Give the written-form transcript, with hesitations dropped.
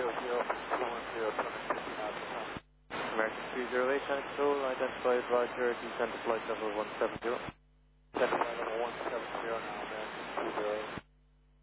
American 308, control, identified Roger, descend to flight level 170. Descend to flight level 170 now, American 308.